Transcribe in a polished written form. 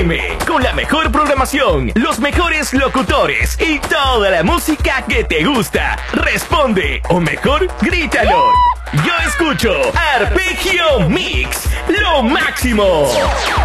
FM, con la mejor programación, los mejores locutores y toda la música que te gusta. Responde, o mejor, grítalo. Yo escucho Arpegio Mix, lo máximo.